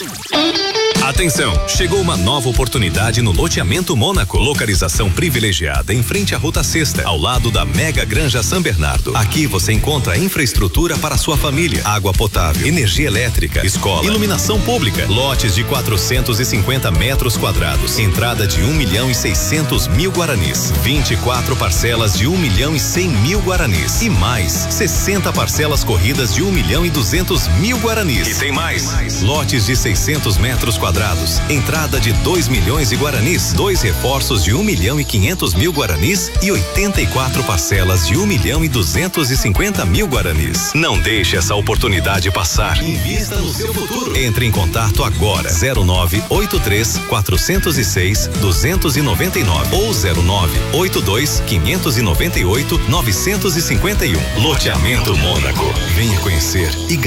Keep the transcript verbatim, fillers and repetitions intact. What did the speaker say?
Atenção, chegou uma nova oportunidade no Loteamento Mônaco. Localização privilegiada em frente à Rota Sexta, ao lado da Mega Granja São Bernardo. Aqui você encontra infraestrutura para sua família, água potável, energia elétrica, escola, iluminação pública, lotes de quatrocentos e cinquenta metros quadrados, entrada de um milhão e seiscentos mil guaranis, vinte e quatro parcelas de um milhão e cem mil guaranis e mais sessenta parcelas corridas de um milhão e duzentos mil guaranis. E tem mais, lotes de seiscentos metros quadrados. Quadrados, entrada de dois milhões de guaranis, dois reforços de um milhão e quinhentos mil guaranis e oitenta e quatro parcelas de um milhão e duzentos e cinquenta mil guaranis. Não deixe essa oportunidade passar. Invista no seu futuro. Entre em contato agora. zero nove oito três quatro zero seis dois nove nove ou zero nove oito dois cinco nove oito nove cinco um. Loteamento Mônaco. Venha conhecer e